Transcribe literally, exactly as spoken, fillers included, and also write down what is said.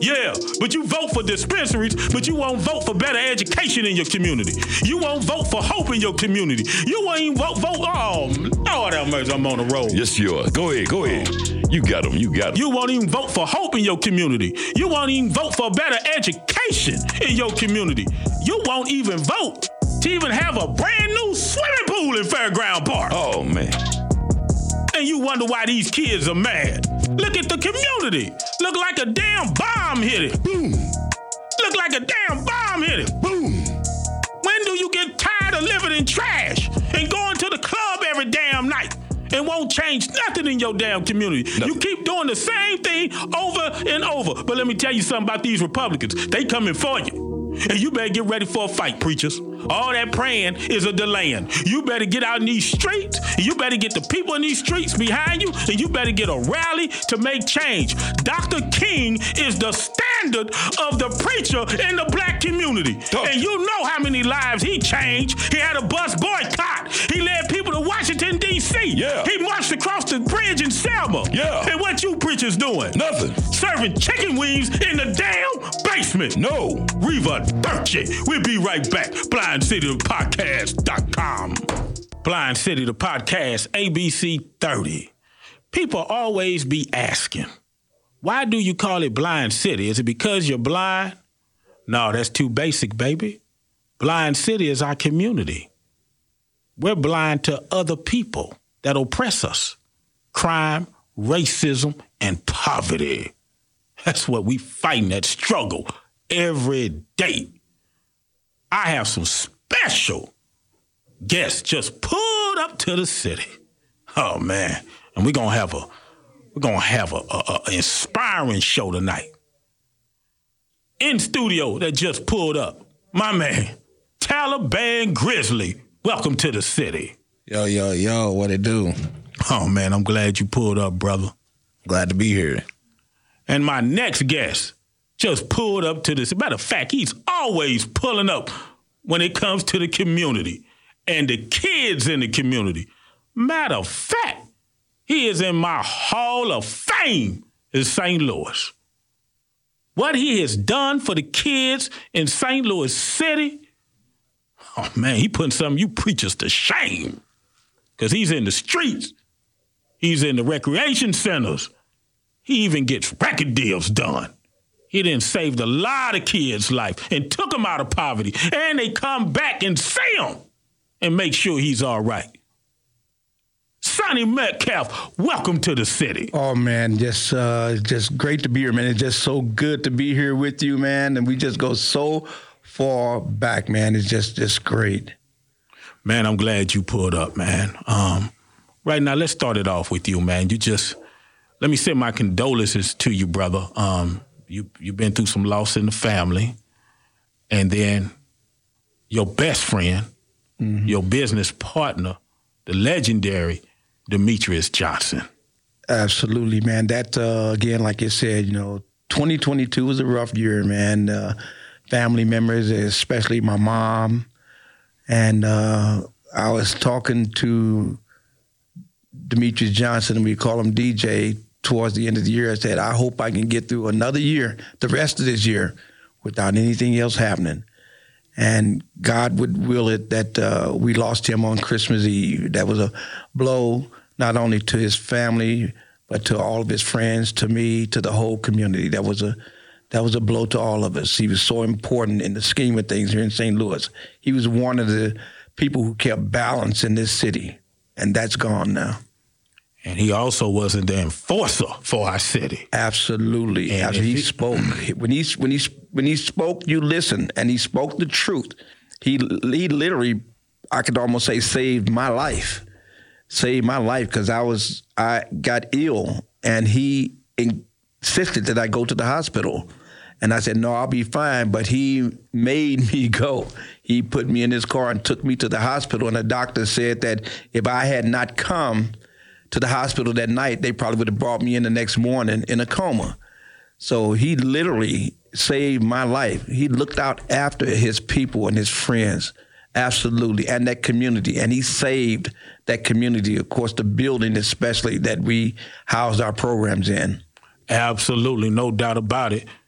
Yeah, but you vote for dispensaries, but you won't vote for better education in your community. You won't vote for hope in your community. You won't even vote, vote, oh, Lord have mercy, I'm on the road. Yes, you are. Go ahead, go ahead. You got them, you got them. You won't even vote for hope in your community. You won't even vote for better education in your community. You won't even vote to even have a brand new swimming pool in Fairground Park. Oh, man. And you wonder why these kids are mad. Look at the community. Look like a damn bomb hit it. Boom. Look like a damn bomb hit it. Boom. When do you get tired of living in trash and going to the club every damn night and won't change nothing in your damn community? Nothing. You keep doing the same thing over and over. But let me tell you something about these Republicans. They coming for you. And you better get ready for a fight, preachers. All that praying is a delaying. You better get out in these streets. You better get the people in these streets behind you. And you better get a rally to make change. Doctor King is the standard of the preacher in the black community. Oh. And you know how many lives he changed. He had a bus boycott. He led people to Washington, D C Yeah. He marched across the bridge in Selma. Yeah. And what you preachers doing? Nothing. Serving chicken wings in the damn basement. No. Reva Dirty. We'll be right back. Blind City the Podcast dot com. Blind City the Podcast, A B C thirty. People always be asking, why do you call it Blind City? Is it because you're blind? No, that's too basic, baby. Blind City is our community. We're blind to other people that oppress us. Crime, racism, and poverty. That's what we fighting, that struggle every day. I have some special guests just pulled up to the city. Oh man, and we're gonna have a we're gonna have a, a, a inspiring show tonight. In studio that just pulled up, my man, Taliban Grizzly. Welcome to the city. Yo, yo, yo, what it do? Oh man, I'm glad you pulled up, brother. Glad to be here. And my next guest just pulled up to this. Matter of fact, he's always pulling up when it comes to the community and the kids in the community. Matter of fact, he is in my Hall of Fame in Saint Louis. What he has done for the kids in Saint Louis City, oh man, he putting some of you preachers to shame. Because he's in the streets. He's in the recreation centers. He even gets record deals done. He done saved a lot of kids' life and took them out of poverty. And they come back and see him and make sure he's all right. Sonny Metcalf, welcome to the city. Oh, man, just uh, just great to be here, man. It's just so good to be here with you, man. And we just go so far back, man. It's just, just great. Man, I'm glad you pulled up, man. Um, right now, let's start it off with you, man. You just, let me send my condolences to you, brother. Um, you, you've been through some loss in the family. And then your best friend, mm-hmm. your business partner, the legendary Demetrius Johnson. Absolutely, man. That, uh, again, like you said, you know, twenty twenty-two was a rough year, man. Uh, family members, especially my mom. And uh, I was talking to Demetrius Johnson, we call him D J, towards the end of the year. I said, I hope I can get through another year, the rest of this year, without anything else happening. And God would will it that uh, we lost him on Christmas Eve. That was a blow not only to his family, but to all of his friends, to me, to the whole community. That was a that was a blow to all of us. He was so important in the scheme of things here in Saint Louis. He was one of the people who kept balance in this city, and that's gone now. And he also wasn't the enforcer for our city. Absolutely. And After he, he spoke, when he when he when he spoke, you listened, and he spoke the truth. He he literally, I could almost say, saved my life, saved my life because I was I got ill, and he insisted that I go to the hospital, and I said no, I'll be fine. But he made me go. He put me in his car and took me to the hospital, and the doctor said that if I had not come to the hospital that night, they probably would have brought me in the next morning in a coma. So he literally saved my life. He looked out after his people and his friends, absolutely, and that community. And he saved that community, of course, the building especially that we housed our programs in. Absolutely, no doubt about it.